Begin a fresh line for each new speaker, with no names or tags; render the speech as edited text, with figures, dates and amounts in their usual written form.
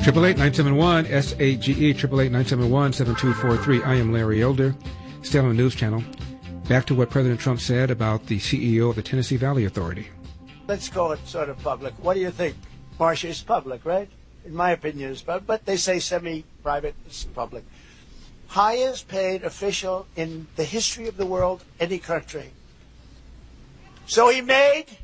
888-971-SAGE, 888-971-7243. I am Larry Elder, still on the News Channel. Back to what President Trump said about the CEO of the Tennessee Valley Authority.
Let's call it sort of public. What do you think, Marcia? It's public, right? In my opinion, it's public, but they say semi-private, it's public. Highest paid official in the history of the world, any country. So he made